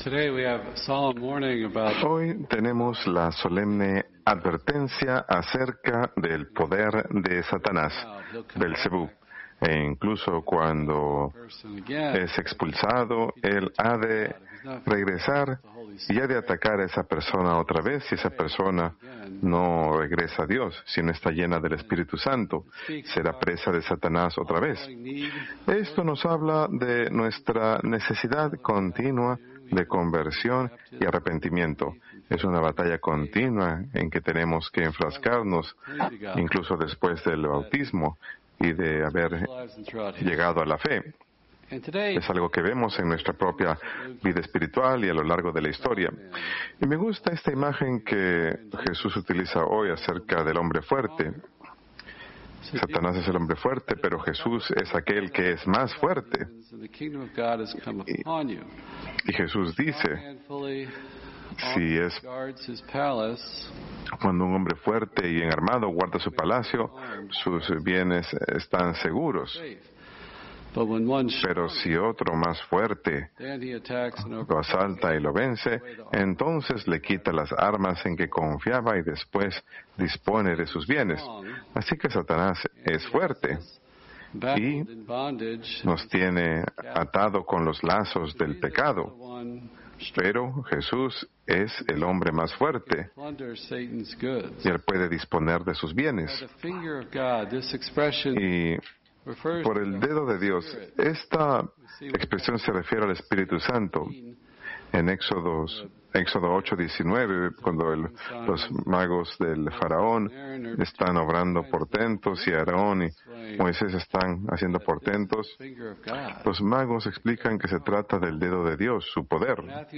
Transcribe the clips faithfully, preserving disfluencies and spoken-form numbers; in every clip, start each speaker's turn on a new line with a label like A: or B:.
A: Hoy tenemos la solemne advertencia acerca del poder de Satanás, Belcebú. E incluso cuando es expulsado, él ha de regresar y ha de atacar a esa persona otra vez si esa persona no regresa a Dios, si no está llena del Espíritu Santo. Será presa de Satanás otra vez. Esto nos habla de nuestra necesidad continua de conversión y arrepentimiento. Es una batalla continua en que tenemos que enfrascarnos, incluso después del bautismo y de haber llegado a la fe. Es algo que vemos en nuestra propia vida espiritual y a lo largo de la historia. Y me gusta esta imagen que Jesús utiliza hoy acerca del hombre fuerte. Satanás es el hombre fuerte, pero Jesús es aquel que es más fuerte. Y, y Jesús dice, si es cuando un hombre fuerte y enarmado guarda su palacio, sus bienes están seguros. Pero si otro más fuerte lo asalta y lo vence, entonces le quita las armas en que confiaba y después dispone de sus bienes. Así que Satanás es fuerte y nos tiene atado con los lazos del pecado. Pero Jesús es el hombre más fuerte y él puede disponer de sus bienes. Y por el dedo de Dios, esta expresión se refiere al Espíritu Santo. En Éxodo, Éxodo ocho diecinueve, cuando el, los magos del faraón están obrando portentos y Aarón y Moisés están haciendo portentos, los magos explican que se trata del dedo de Dios, su poder.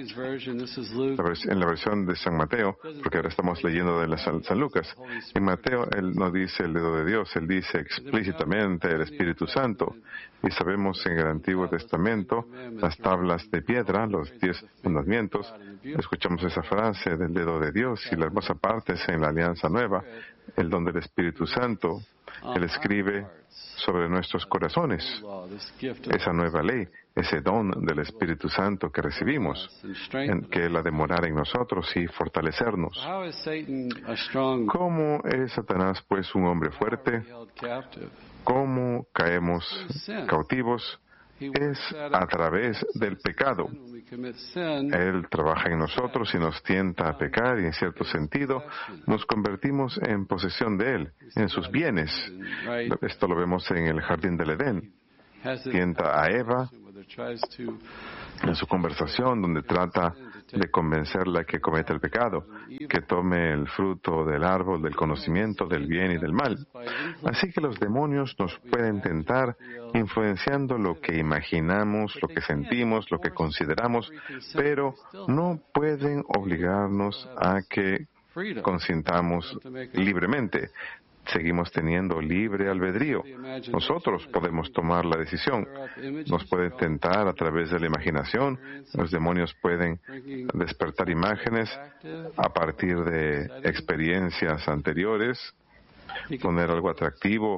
A: En la versión de San Mateo, porque ahora estamos leyendo de la San, San Lucas, en Mateo él no dice el dedo de Dios, él dice explícitamente el Espíritu Santo. Y sabemos en el Antiguo Testamento, las tablas de piedra, los diez mandamientos, escuchamos esa frase del dedo de Dios, y la hermosa parte es en la Alianza Nueva, el don del Espíritu Santo. Él escribe sobre nuestros corazones esa nueva ley, ese don del Espíritu Santo que recibimos, en que Él ha de morar en nosotros y fortalecernos. ¿Cómo es Satanás, pues, un hombre fuerte? ¿Cómo caemos cautivos? Es a través del pecado. Él trabaja en nosotros y nos tienta a pecar y en cierto sentido nos convertimos en posesión de Él, en sus bienes. Esto lo vemos en el jardín del Edén. Tienta a Eva en su conversación donde trata de convencerla que cometa el pecado, que tome el fruto del árbol del conocimiento del bien y del mal. Así que los demonios nos pueden tentar influenciando lo que imaginamos, lo que sentimos, lo que consideramos, pero no pueden obligarnos a que consintamos libremente. Seguimos teniendo libre albedrío. Nosotros podemos tomar la decisión. Nos puede tentar a través de la imaginación. Los demonios pueden despertar imágenes a partir de experiencias anteriores, poner algo atractivo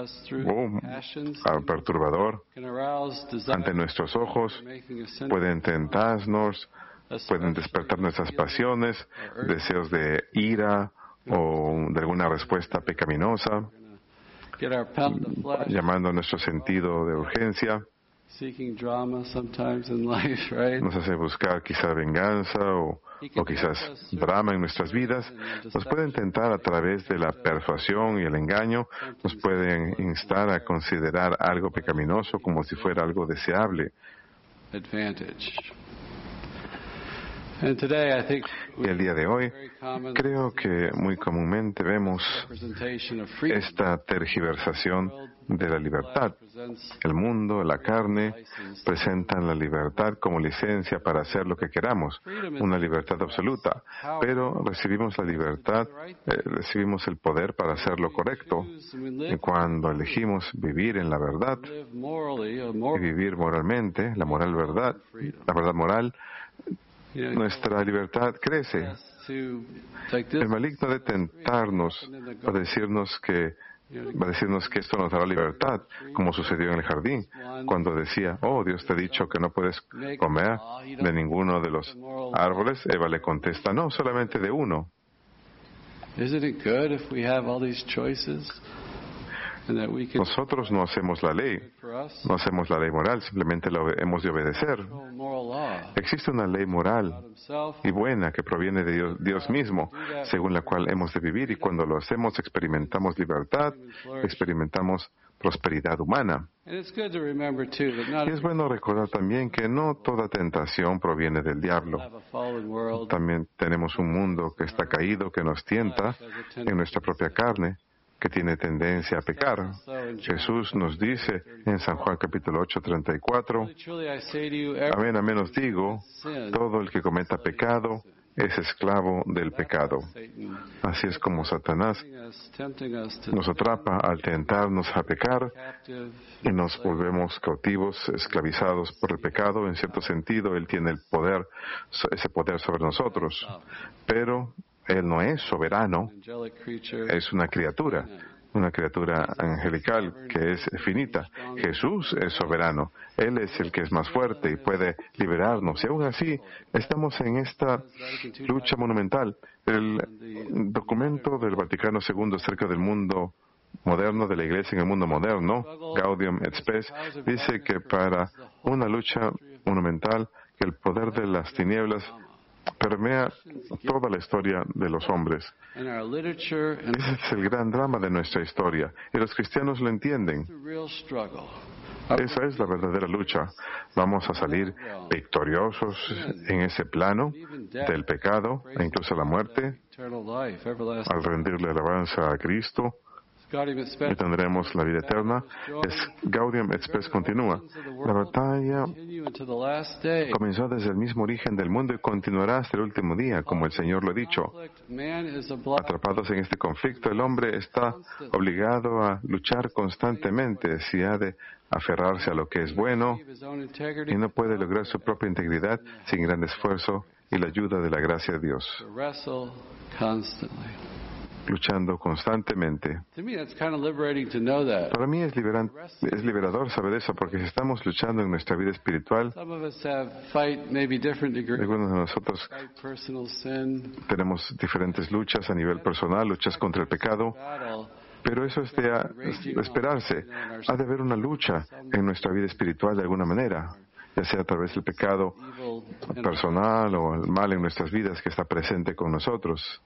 A: o perturbador ante nuestros ojos. Pueden tentarnos, pueden despertar nuestras pasiones, deseos de ira, o de alguna respuesta pecaminosa, llamando a nuestro sentido de urgencia. Nos hace buscar quizás venganza o, o quizás drama en nuestras vidas. Nos pueden tentar a través de la persuasión y el engaño. Nos pueden instar a considerar algo pecaminoso como si fuera algo deseable. Y el día de hoy, creo que muy comúnmente vemos esta tergiversación de la libertad. El mundo, la carne, presentan la libertad como licencia para hacer lo que queramos, una libertad absoluta. Pero recibimos la libertad, eh, recibimos el poder para hacer lo correcto. Y cuando elegimos vivir en la verdad y vivir moralmente, la moral verdad, la verdad moral, nuestra libertad crece. El maligno de tentarnos o decirnos que va a decirnos que esto nos dará libertad, como sucedió en el jardín, cuando decía, oh, Dios te ha dicho que no puedes comer de ninguno de los árboles. Eva le contesta, no, solamente de uno. Nosotros no hacemos la ley, no hacemos la ley moral, simplemente la hemos de obedecer. Existe una ley moral y buena que proviene de Dios, Dios mismo, según la cual hemos de vivir, y cuando lo hacemos experimentamos libertad, experimentamos prosperidad humana. Y es bueno recordar también que no toda tentación proviene del diablo. También tenemos un mundo que está caído, que nos tienta en nuestra propia carne, que tiene tendencia a pecar. Jesús nos dice en San Juan capítulo ocho, treinta y cuatro, amén, amén os digo, todo el que cometa pecado es esclavo del pecado. Así es como Satanás nos atrapa al tentarnos a pecar y nos volvemos cautivos, esclavizados por el pecado. En cierto sentido, Él tiene el poder, ese poder sobre nosotros, pero Él no es soberano, es una criatura, una criatura angelical que es finita. Jesús es soberano, Él es el que es más fuerte y puede liberarnos. Y aún así, estamos en esta lucha monumental. El documento del Vaticano segundo acerca del mundo moderno, de la Iglesia en el mundo moderno, Gaudium et Spes, dice que para una lucha monumental, que el poder de las tinieblas permea toda la historia de los hombres. Ese es el gran drama de nuestra historia, y los cristianos lo entienden. Esa es la verdadera lucha. Vamos a salir victoriosos en ese plano del pecado e incluso la muerte, al rendirle alabanza a Cristo, y tendremos la vida eterna. Es, Gaudium et Spes continúa. La batalla comenzó desde el mismo origen del mundo y continuará hasta el último día, como el Señor lo ha dicho. Atrapados en este conflicto, el hombre está obligado a luchar constantemente si ha de aferrarse a lo que es bueno, y no puede lograr su propia integridad sin gran esfuerzo y la ayuda de la gracia de Dios. Luchando constantemente. Para mí es, liberan, es liberador saber eso, porque si estamos luchando en nuestra vida espiritual, algunos de nosotros tenemos diferentes luchas a nivel personal, luchas contra el pecado, pero eso es de, a, de esperarse. Ha de haber una lucha en nuestra vida espiritual de alguna manera, ya sea a través del pecado personal o el mal en nuestras vidas que está presente con nosotros.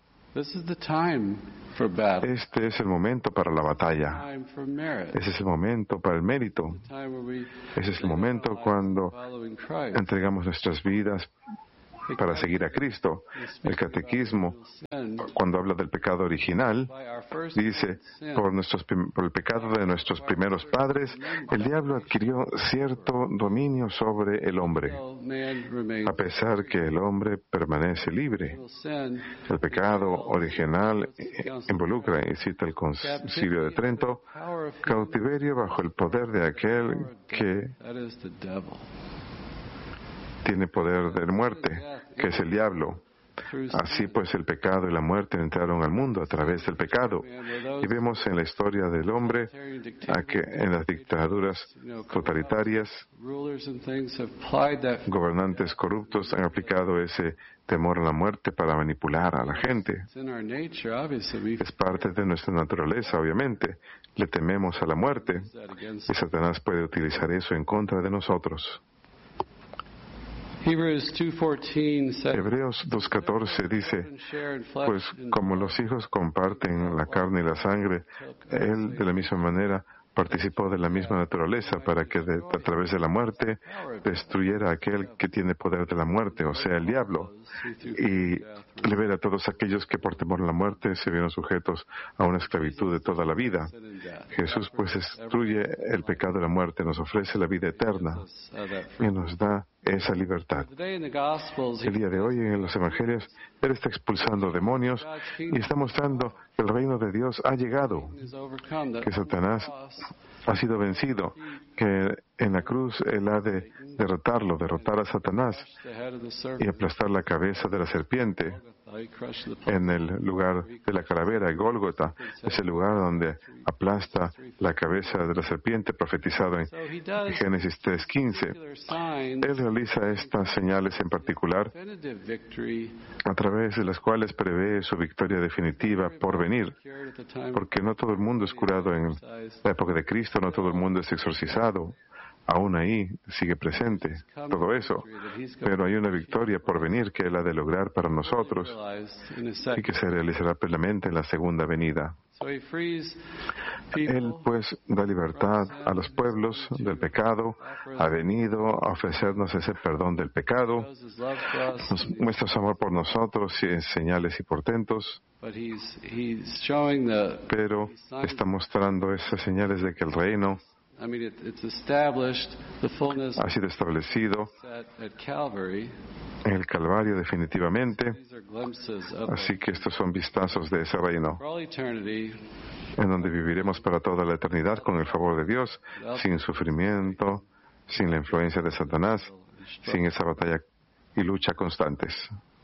A: Este es el momento para la batalla. Ese es el momento para el mérito. Ese es el momento cuando entregamos nuestras vidas para seguir a Cristo. El catequismo, cuando habla del pecado original, dice, por, nuestros, por el pecado de nuestros primeros padres, el diablo adquirió cierto dominio sobre el hombre, a pesar que el hombre permanece libre. El pecado original involucra, y cita el Concilio de Trento, cautiverio bajo el poder de aquel que tiene poder de muerte, que es el diablo. Así pues, el pecado y la muerte entraron al mundo a través del pecado. Y vemos en la historia del hombre a que en las dictaduras totalitarias, gobernantes corruptos han aplicado ese temor a la muerte para manipular a la gente. Es parte de nuestra naturaleza, obviamente. Le tememos a la muerte y Satanás puede utilizar eso en contra de nosotros. Hebreos dos catorce dice, pues como los hijos comparten la carne y la sangre, Él de la misma manera participó de la misma naturaleza para que de, a través de la muerte destruyera a aquel que tiene poder de la muerte, o sea, el diablo, y libera a todos aquellos que por temor a la muerte se vieron sujetos a una esclavitud de toda la vida. Jesús pues destruye el pecado de la muerte, nos ofrece la vida eterna y nos da esa libertad. El día de hoy en los Evangelios, Él está expulsando demonios y está mostrando que el reino de Dios ha llegado, que Satanás ha sido vencido, que en la cruz Él ha de derrotarlo, derrotar a Satanás y aplastar la cabeza de la serpiente. en el lugar de la calavera, Gólgota, es el lugar donde aplasta la cabeza de la serpiente, profetizado en Génesis tres quince. Él realiza estas señales en particular a través de las cuales prevé su victoria definitiva por venir, porque no todo el mundo es curado en la época de Cristo, no todo el mundo es exorcizado. Aún ahí sigue presente todo eso, pero hay una victoria por venir que Él ha de lograr para nosotros y que se realizará plenamente en la segunda venida. Él, pues, da libertad a los pueblos del pecado, ha venido a ofrecernos ese perdón del pecado, nos muestra su amor por nosotros y en señales y portentos, pero está mostrando esas señales de que el reino ha sido establecido en el Calvario definitivamente, así que estos son vistazos de ese reino, en donde viviremos para toda la eternidad con el favor de Dios, sin sufrimiento, sin la influencia de Satanás, sin esa batalla y lucha constantes.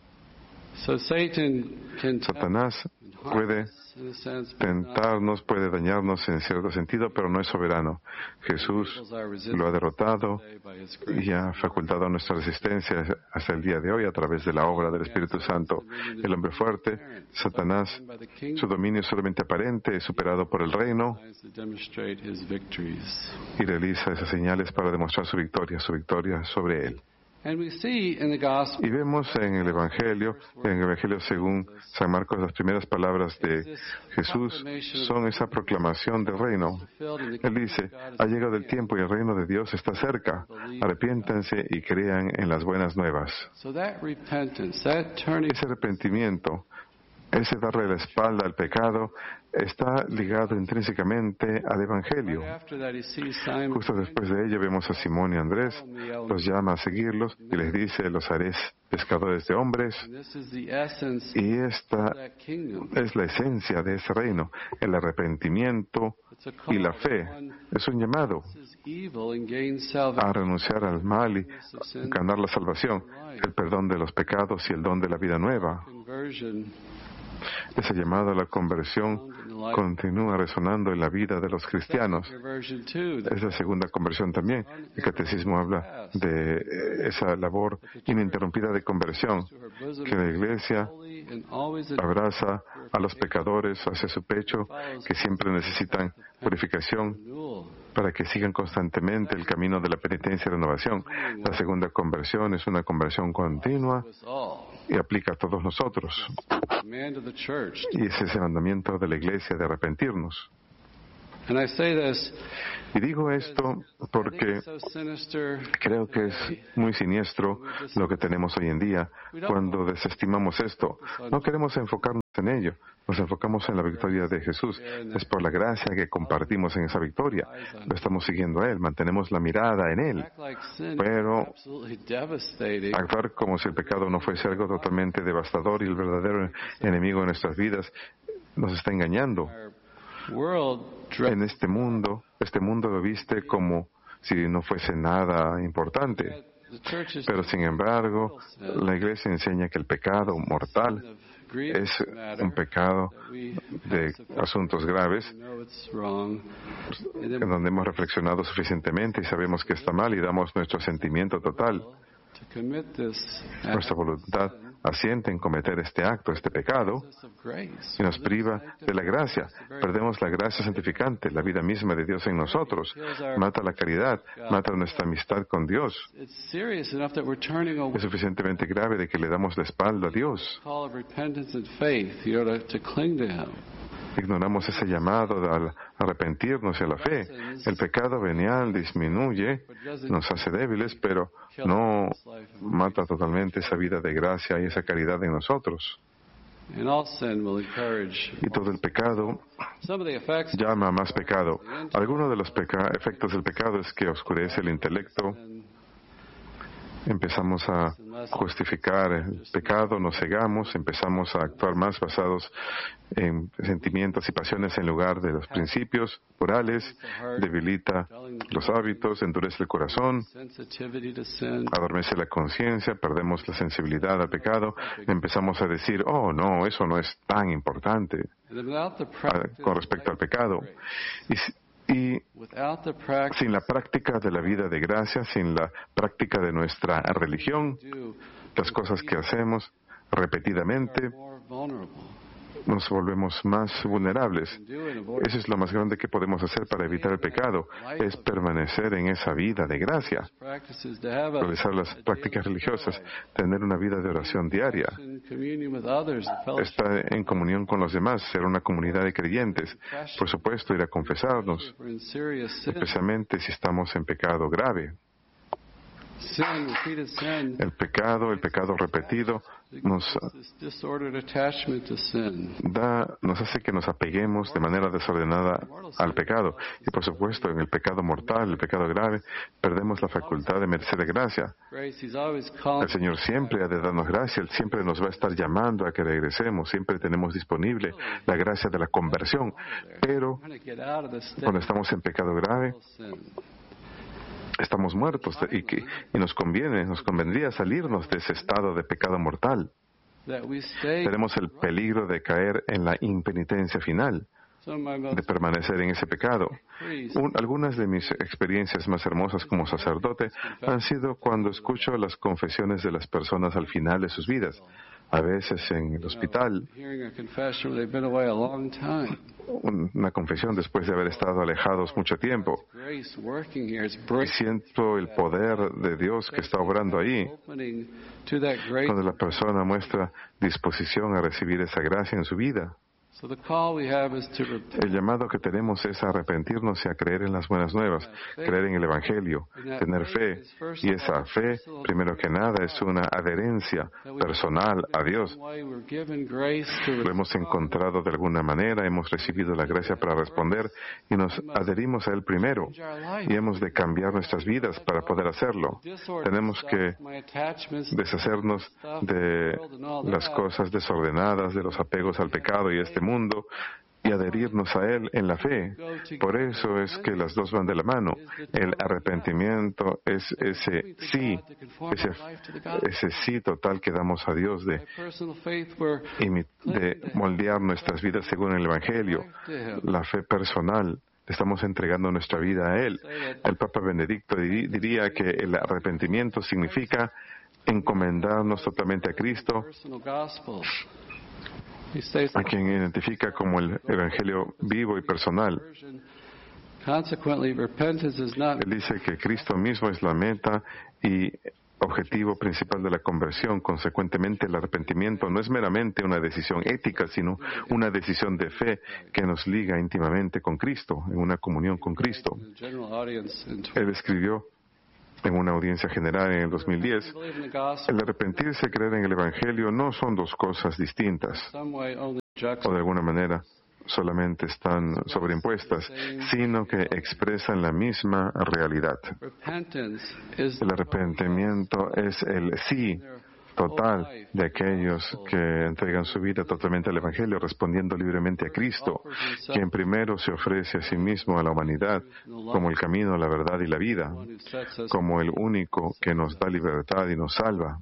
A: Satanás puede tentarnos, puede dañarnos en cierto sentido, pero no es soberano. Jesús lo ha derrotado y ha facultado nuestra resistencia hasta el día de hoy a través de la obra del Espíritu Santo. El hombre fuerte, Satanás, su dominio es solamente aparente, es superado por el reino y realiza esas señales para demostrar su victoria, su victoria sobre él. Y vemos en el Evangelio, en el Evangelio según San Marcos, las primeras palabras de Jesús son esa proclamación del reino. Él dice, ha llegado el tiempo y el reino de Dios está cerca. Arrepiéntanse y crean en las buenas nuevas. Ese arrepentimiento, ese darle la espalda al pecado, está ligado intrínsecamente al Evangelio. Justo después de ello vemos a Simón y Andrés, los llama a seguirlos y les dice, los haré pescadores de hombres. Y esta es la esencia de ese reino, el arrepentimiento y la fe. Es un llamado a renunciar al mal y ganar la salvación, el perdón de los pecados y el don de la vida nueva. Ese llamado a la conversión continúa resonando en la vida de los cristianos. Es la segunda conversión también. El catecismo habla de esa labor ininterrumpida de conversión, que la Iglesia abraza a los pecadores hacia su pecho, que siempre necesitan purificación, para que sigan constantemente el camino de la penitencia y renovación. La segunda conversión es una conversión continua y aplica a todos nosotros. Y ese es el mandamiento de la Iglesia de arrepentirnos. Y digo esto porque creo que es muy siniestro lo que tenemos hoy en día cuando desestimamos esto. No queremos enfocarnos en ello. Nos enfocamos en la victoria de Jesús. Es por la gracia que compartimos en esa victoria. Lo estamos siguiendo a Él, mantenemos la mirada en Él. Pero actuar como si el pecado no fuese algo totalmente devastador y el verdadero enemigo de nuestras vidas nos está engañando. En este mundo, este mundo lo viste como si no fuese nada importante. Pero sin embargo, la Iglesia enseña que el pecado mortal es un pecado de asuntos graves, en donde hemos reflexionado suficientemente y sabemos que está mal y damos nuestro sentimiento total. Nuestra voluntad asiente en cometer este acto, este pecado, y nos priva de la gracia. Perdemos la gracia santificante, la vida misma de Dios en nosotros. Mata la caridad, mata nuestra amistad con Dios. Es suficientemente grave de que le damos la espalda a Dios. Ignoramos ese llamado al arrepentirnos y a la fe. El pecado venial disminuye, nos hace débiles, pero no mata totalmente esa vida de gracia y esa caridad en nosotros. Y todo el pecado llama a más pecado. Algunos de los peca- efectos del pecado es que oscurece el intelecto. Empezamos a justificar el pecado, nos cegamos, empezamos a actuar más basados en sentimientos y pasiones en lugar de los principios morales, debilita los hábitos, endurece el corazón, adormece la conciencia, perdemos la sensibilidad al pecado, empezamos a decir, oh, no, eso no es tan importante con respecto al pecado. Y, y sin la práctica de la vida de gracia, sin la práctica de nuestra religión, las cosas que hacemos repetidamente, nos volvemos más vulnerables. Eso es lo más grande que podemos hacer para evitar el pecado, es permanecer en esa vida de gracia, realizar las prácticas religiosas, tener una vida de oración diaria, estar en comunión con los demás, ser una comunidad de creyentes, por supuesto, ir a confesarnos, especialmente si estamos en pecado grave. El pecado, el pecado repetido, nos da, nos hace que nos apeguemos de manera desordenada al pecado. Y por supuesto, en el pecado mortal, el pecado grave, perdemos la facultad de merecer gracia. El Señor siempre ha de darnos gracia, Él siempre nos va a estar llamando a que regresemos, siempre tenemos disponible la gracia de la conversión. Pero cuando estamos en pecado grave, estamos muertos y, que, y nos conviene, nos convendría salirnos de ese estado de pecado mortal. Tenemos el peligro de caer en la impenitencia final, de permanecer en ese pecado. Un, algunas de mis experiencias más hermosas como sacerdote han sido cuando escucho las confesiones de las personas al final de sus vidas. A veces en el hospital, una confesión después de haber estado alejados mucho tiempo. Y siento el poder de Dios que está obrando ahí, cuando la persona muestra disposición a recibir esa gracia en su vida. El llamado que tenemos es a arrepentirnos y a creer en las buenas nuevas, creer en el Evangelio, tener fe. Y esa fe, primero que nada, es una adherencia personal a Dios. Lo hemos encontrado de alguna manera, hemos recibido la gracia para responder y nos adherimos a Él primero. Y hemos de cambiar nuestras vidas para poder hacerlo. Tenemos que deshacernos de las cosas desordenadas, de los apegos al pecado y este mundo, y adherirnos a Él en la fe. Por eso es que las dos van de la mano. El arrepentimiento es ese sí, ese, ese sí total que damos a Dios de, de moldear nuestras vidas según el Evangelio. La fe personal. Estamos entregando nuestra vida a Él. El Papa Benedicto diría que el arrepentimiento significa encomendarnos totalmente a Cristo, a quien identifica como el Evangelio vivo y personal. Él dice que Cristo mismo es la meta y objetivo principal de la conversión. Consecuentemente, el arrepentimiento no es meramente una decisión ética, sino una decisión de fe que nos liga íntimamente con Cristo, en una comunión con Cristo. Él escribió en una audiencia general en el dos mil diez, el arrepentirse y creer en el Evangelio no son dos cosas distintas, o de alguna manera solamente están sobreimpuestas, sino que expresan la misma realidad. El arrepentimiento es el sí total de aquellos que entregan su vida totalmente al Evangelio, respondiendo libremente a Cristo, quien primero se ofrece a sí mismo a la humanidad como el camino, la verdad y la vida, como el único que nos da libertad y nos salva.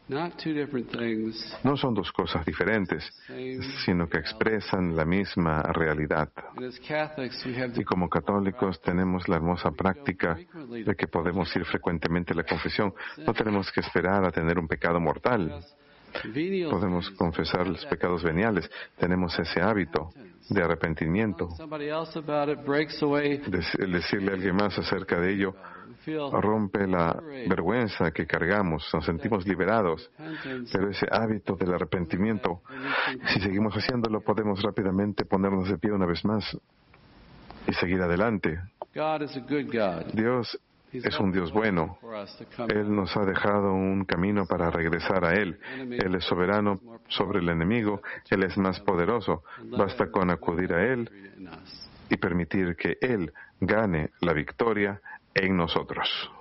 A: No son dos cosas diferentes, sino que expresan la misma realidad. Y como católicos tenemos la hermosa práctica de que podemos ir frecuentemente a la confesión. No tenemos que esperar a tener un pecado mortal. Podemos confesar los pecados veniales. Tenemos ese hábito de arrepentimiento. El decirle a alguien más acerca de ello rompe la vergüenza que cargamos, nos sentimos liberados, pero ese hábito del arrepentimiento, si seguimos haciéndolo, podemos rápidamente ponernos de pie una vez más y seguir adelante. Dios es un Dios bueno. Él nos ha dejado un camino para regresar a Él. Él es soberano sobre el enemigo. Él es más poderoso. Basta con acudir a Él y permitir que Él gane la victoria en nosotros.